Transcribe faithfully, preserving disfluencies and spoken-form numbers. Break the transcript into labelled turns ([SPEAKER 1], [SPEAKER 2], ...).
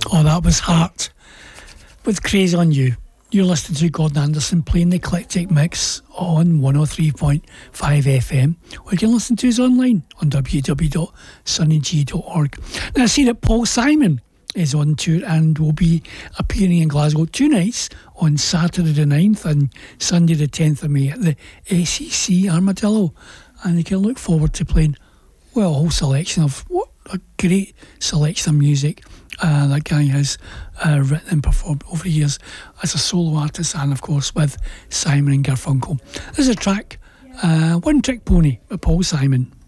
[SPEAKER 1] Oh, that was Heart with Crazy on You. You're listening to Gordon Anderson playing the eclectic mix on one oh three point five F M, or you can listen to us online on w w w dot sunny g dot org. Now, I see that Paul Simon is on tour and will be appearing in Glasgow two nights on Saturday the ninth and Sunday the tenth of May at the S E C Armadillo, and you can look forward to playing, well, a whole selection of, what a great selection of music uh, that guy has uh, written and performed over the years as a solo artist, and of course with Simon and Garfunkel. There's a track, uh, One Trick Pony by Paul Simon.